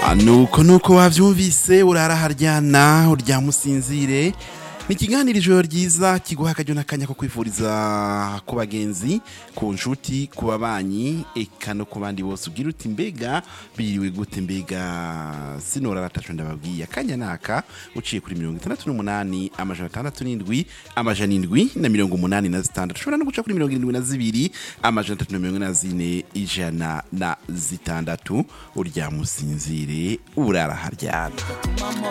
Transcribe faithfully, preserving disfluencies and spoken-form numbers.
nuko nuko wavyumvise urara haryana uryama usinzire ni ikiganiro ijoro ryiza kiguha akaryo n'akanya ko kwifuriza ku bagenzi ku nshuti ku babanyi eka no ku bandi bose ugira uti mbega biriwe gute mbega sinora ratacu ndababwiye akanya naka uciye kuri mirongo itandatu n'umunani amajana atandatu n'indwi amajana indwi na mirongo umunani na zitandatu ushobora no guca kuri mirongo irindwi na zibiri amajana atatu na mirongo ine na zine ijana na zitandatu uryama usinzire urara haryana.